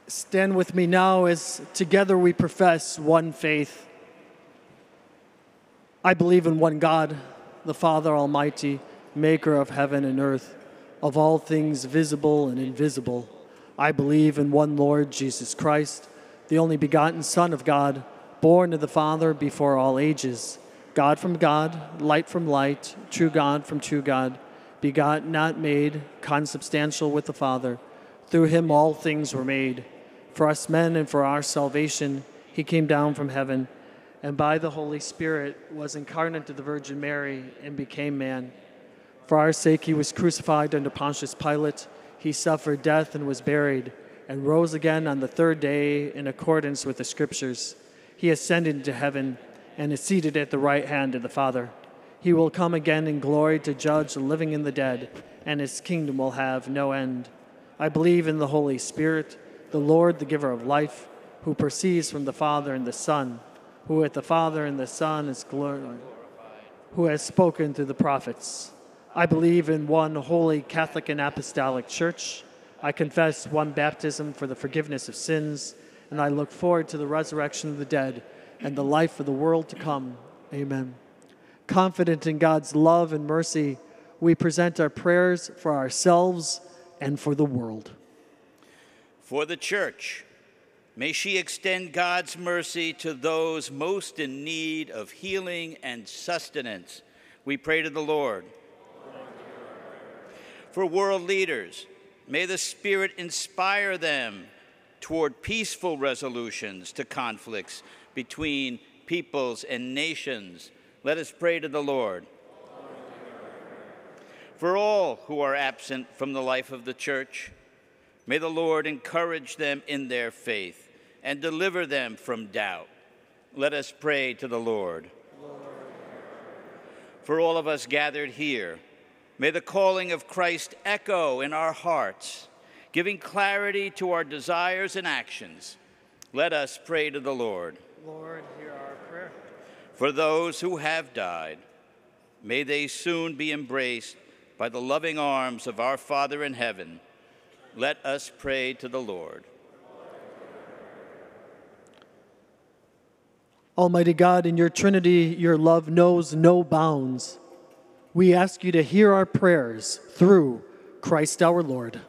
Stand with me now as together we profess one faith. I believe in one God, the Father Almighty, maker of heaven and earth, of all things visible and invisible. I believe in one Lord Jesus Christ, the only begotten Son of God, born of the Father before all ages, God from God, light from light, true God from true God, begotten, not made, consubstantial with the Father. Through him all things were made. For us men and for our salvation, he came down from heaven, and by the Holy Spirit was incarnate of the Virgin Mary and became man. For our sake he was crucified under Pontius Pilate. He suffered death and was buried, and rose again on the third day in accordance with the Scriptures. He ascended into heaven and is seated at the right hand of the Father. He will come again in glory to judge the living and the dead, and his kingdom will have no end. I believe in the Holy Spirit, the Lord, the giver of life, who proceeds from the Father and the Son, who with the Father and the Son is glorified, who has spoken through the prophets. I believe in one holy Catholic and Apostolic Church. I confess one baptism for the forgiveness of sins, and I look forward to the resurrection of the dead and the life of the world to come. Amen. Confident in God's love and mercy, we present our prayers for ourselves and for the world. For the Church, may she extend God's mercy to those most in need of healing and sustenance. We pray to the Lord. For world leaders, may the Spirit inspire them toward peaceful resolutions to conflicts between peoples and nations. Let us pray to the Lord. For all who are absent from the life of the Church, may the Lord encourage them in their faith and deliver them from doubt. Let us pray to the Lord. For all of us gathered here, may the calling of Christ echo in our hearts, giving clarity to our desires and actions. Let us pray to the Lord. Lord, hear our prayer. For those who have died, may they soon be embraced by the loving arms of our Father in heaven. Let us pray to the Lord. Almighty God, in your Trinity, your love knows no bounds. We ask you to hear our prayers through Christ our Lord.